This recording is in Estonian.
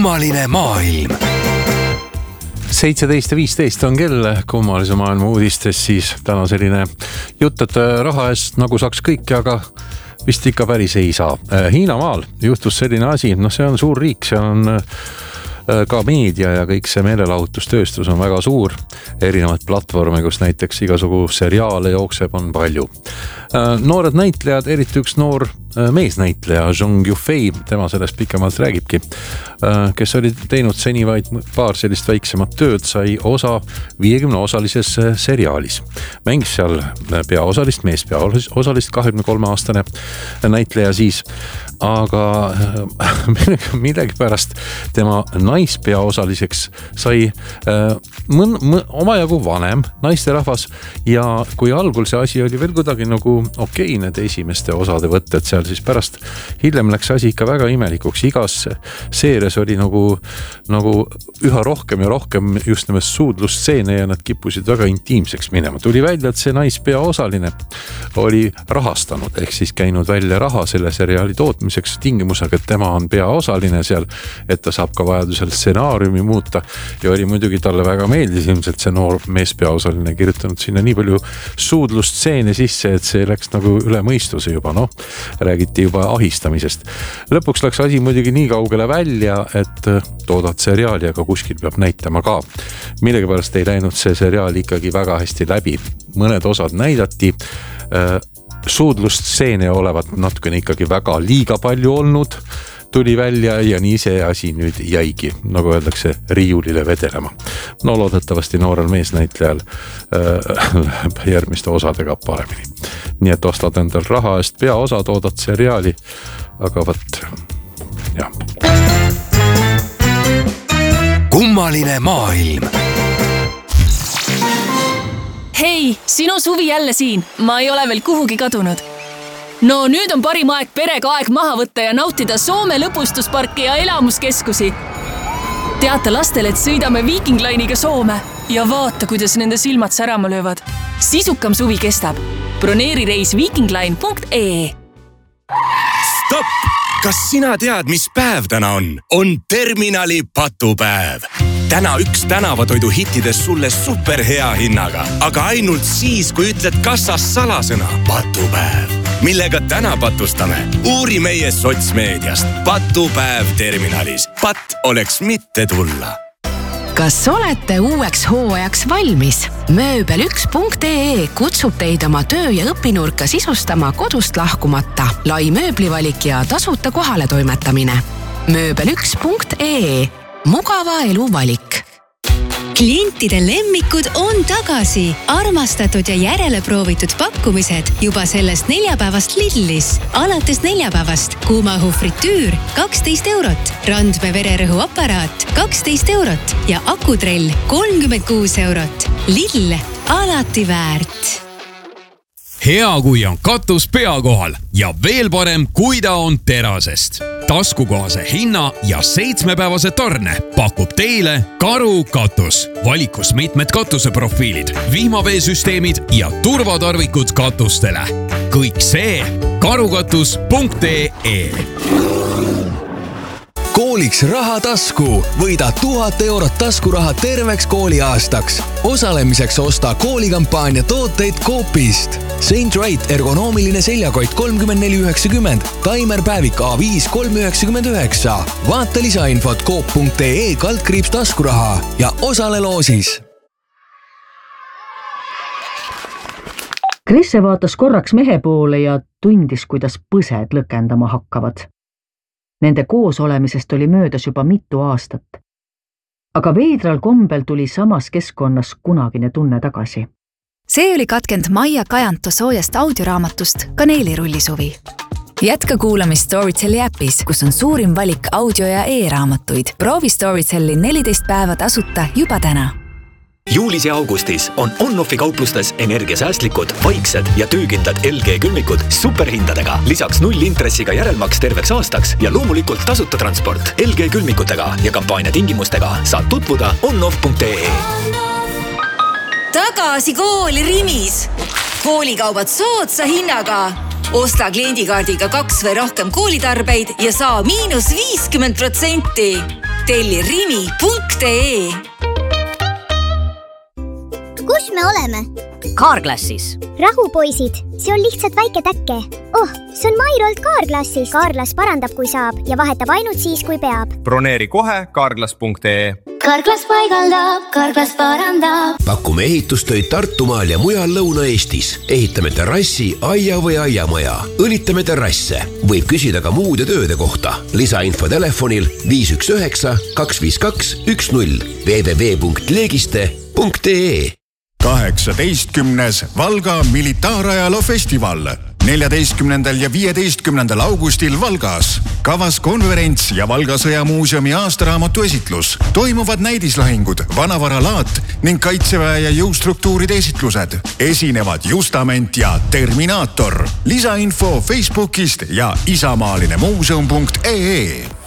Kummaline maailm. 17.15 on kell Kummalise maailma uudistes, siis täna selline jutt, et raha eest nagu saaks kõike, aga vist ikka päris ei saa. Hiinamaal juhtus selline asi, see on suur riik, see on ka meedia ja kõik see meelelahutustööstus on väga suur. Erinevad platvorme, kus näiteks igasugu seriaale jookseb, on palju. Noored näitlejad, eriti üks noor meesnäitleja Zhong Yufei, tema sellest pikemalt räägibki, kes oli teinud seni vaid paar sellist väiksemat tööd, sai osa 50-osalises seriaalis. Mängis seal peaosalist, meespeaosalist, 23-aastane näitleja siis, aga millegi pärast tema naispeaosaliseks sai omajagu vanem naisterahvas ja kui algul see asi oli veel kuidagi nagu okei, need esimeste osade võtted seal, siis pärast hiljem läks asi ikka väga imelikuks. Igas seeres oli nagu üha rohkem ja rohkem just nimelt suudlustseene ja nad kippusid väga intiimseks minema. Tuli välja, et see naispeaosaline oli rahastanud, ehk siis käinud välja raha selle seriaali tootmiseks tingimusega, et tema on peaosaline seal, et ta saab ka vajadusel stsenaariumi muuta ja oli muidugi talle väga meeldis ilmselt see noor meespeaosaline kirjutanud sinna nii palju suudlustseene sisse, et see läks nagu üle mõistuse juba, räägiti juba ahistamisest. Lõpuks läks asi muidugi nii kaugele välja, et toodad seriaali, aga kuskil peab näitama ka. Millegipärast ei läinud see seriaal ikkagi väga hästi läbi. Mõned osad näidati, suudlustseene olevat natukene ikkagi väga liiga palju olnud, tuli välja ja nii see asi nüüd jäigi, nagu öeldakse, riiulile vedelema. Loodetavasti noorel meesnäitlejal läheb järgmiste osadega paremini. Nii et ostad endal raha eest peaosa, toodad seriaali, aga võt, jah. Kummaline maailm. Hei, sinu Suvi jälle siin. Ma ei ole veel kuhugi kadunud. No nüüd on parim aeg perega aeg maha võtta ja nautida Soome lõpustusparki ja elamuskeskusi. Teata lastele, et sõidame Viking Line'iga Soome ja vaata, kuidas nende silmad särama löövad. Sisukam suvi kestab. Broneeri reis vikingline.ee. Stopp! Kas sina tead, mis päev täna on? On terminali patupäev. Täna üks tänavatoidu hittides sulle superhea hinnaga, aga ainult siis, kui ütled kassas salasõna patupäev. Millega täna patustame? Uuri meie sotsmeediast. Patupäev terminalis. Pat oleks mitte tulla. Kas olete uueks hooajaks valmis? Mööbel1.ee kutsub teid oma töö- ja õpinurka sisustama kodust lahkumata. Lai mööblivalik ja tasuta kohale toimetamine. Mööbel1.ee. Mugava elu valik. Klientide lemmikud on tagasi. Armastatud ja järele proovitud pakkumised juba sellest neljapäevast Lidlis. Alates neljapäevast kuumaõhu fritüür 12 €, Randme vererõhu aparaat 12 € ja akutrell 36 €. Lidl, alati väärt. Hea, kui on katus pea kohal ja veel parem, kui ta on terasest. Taskukohase hinna ja 7-päevase tarne pakub teile Karu katus. Valikus mitmed katuseprofiilid, vihmaveesüsteemid ja turvatarvikud katustele. Kõik see karukatus.ee. Kooliks rahatasku. Võida 1000 € taskuraha terveks kooliaastaks. Osalemiseks osta koolikampaania tooteid Coopist. Saint Wright ergonoomiline seljakott 34,90, Timer päevik A5 3,99. Vaata lisainfot coop.ee/ taskuraha ja osale loosis. Krisse vaatas korraks mehe poole ja tundis, kuidas põsed lõkendama hakkavad. Nende koos olemisest oli möödas juba mitu aastat. Aga veidral kombel tuli samas keskkonnas kunagine tunne tagasi. See oli katkend Maia Kajanto soojast audioraamatust Kaneelirullisuvi. Jätka kuulamist Storytelli äpis, kus on suurim valik audio- ja e-raamatuid. Proovi Storytelli 14 päeva tasuta juba täna. Juulis ja augustis on On-Offi kauplustes energiasäästlikud, vaiksed ja töökindlad LG külmikud superhindadega. Lisaks 0 intressiga järelmaks terveks aastaks ja loomulikult tasuta transport. LG külmikutega ja kampaania tingimustega saad tutvuda onoff.ee. Tagasi kooli Rimis. Koolikaubad soodsa hinnaga. Osta kliendikaardiga 2 või rohkem koolitarbeid ja saa -50%. telli rimi.ee. Kus me oleme? Carglassis. Rahupoisid, see on lihtsalt väike täkke. Oh, see on Mairolt Carglassist. Carglass parandab, kui saab ja vahetab ainult siis, kui peab. Broneeri kohe carglass.ee. Carglass paigaldab, Carglass parandab. Pakume ehitustöid Tartumaal ja mujal Lõuna-Eestis. Ehitame terrassi, aia või aiamaja. Õlitame terrasse. Võib küsida ka muude tööde kohta. Lisainfo telefonil 519 252 10 www.legiste.ee. 18. Valga militaarajaloo festival 14. ja 15. augustil Valgas. Kavas konverents ja Valga sõjamuuseumi aastaraamatu esitlus. Toimuvad näidislahingud, vanavaralaat ning kaitseväe ja jõustruktuuride esitlused. Esinevad Justament ja Terminaator. Lisainfo Facebookist ja isamaaline muuseum.ee.